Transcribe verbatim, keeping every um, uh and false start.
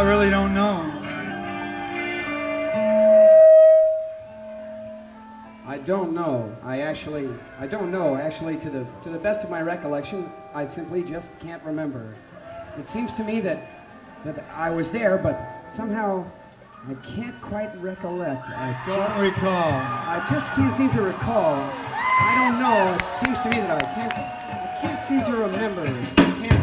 really don't know. I don't know. I actually, I don't know. Actually, to the to the best of my recollection, I simply just can't remember. It seems to me that that I was there, but somehow I can't quite recollect. I Don't just, recall. I just can't seem to recall. I don't know. It seems to me that I can't. I can't seem to remember.